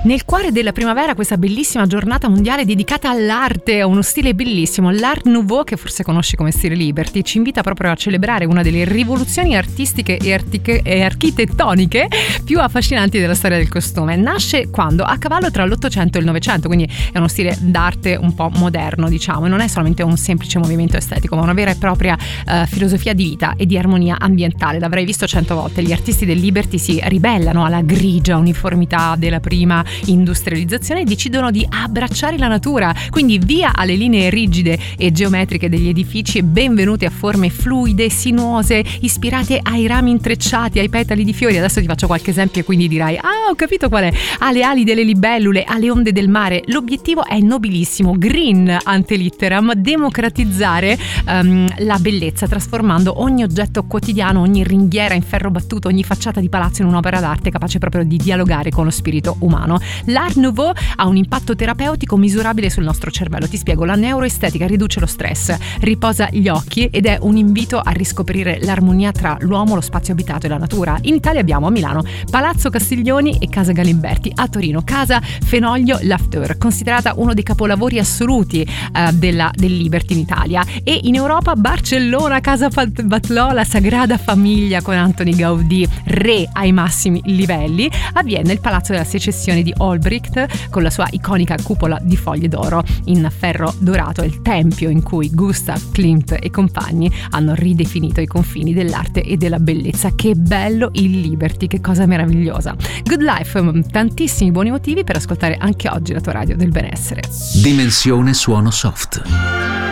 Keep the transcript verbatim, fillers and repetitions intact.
Nel cuore della primavera, questa bellissima giornata mondiale dedicata all'arte, a uno stile bellissimo, l'Art Nouveau, che forse conosci come stile Liberty, ci invita proprio a celebrare una delle rivoluzioni artistiche e, artiche, e architettoniche più affascinanti della storia del costume. Nasce quando? A cavallo tra l'Ottocento e il Novecento, quindi è uno stile d'arte un po' moderno, diciamo, e non è solamente un semplice movimento estetico, ma una vera e propria uh, filosofia di vita e di armonia ambientale. L'avrai visto cento volte, gli artisti del Liberty si ribellano alla grigia uniformità della prima industrializzazione e decidono di abbracciare la natura, quindi via alle linee rigide e geometriche degli edifici e benvenuti a forme fluide, sinuose, ispirate ai rami intrecciati, ai petali di fiori. Adesso ti faccio qualche esempio e quindi dirai: ah, ho capito qual è. Alle ali delle libellule, alle onde del mare. L'obiettivo è nobilissimo, green ante litteram, democratizzare um, la bellezza, trasformando ogni oggetto quotidiano, ogni ringhiera in ferro battuto, ogni facciata di palazzo in un'opera d'arte capace proprio di dialogare con lo spirito umano. L'Art Nouveau ha un impatto terapeutico misurabile sul nostro cervello. Ti spiego: la neuroestetica riduce lo stress, riposa gli occhi ed è un invito a riscoprire l'armonia tra l'uomo, lo spazio abitato e la natura. In Italia abbiamo a Milano Palazzo Castiglioni e Casa Galimberti, a Torino Casa Fenoglio Lafteur, considerata uno dei capolavori assoluti eh, della, del Liberty in Italia, e in Europa Barcellona Casa Batlló, la Sagrada Famiglia con Antoni Gaudì, re ai massimi livelli. A Vienna il Palazzo della Secessione di Olbricht con la sua iconica cupola di foglie d'oro in ferro dorato, è il tempio in cui Gustav Klimt e compagni hanno ridefinito i confini dell'arte e della bellezza. Che bello il Liberty, che cosa meravigliosa. Good Life, tantissimi buoni motivi per ascoltare anche oggi la tua radio del benessere. Dimensione suono soft.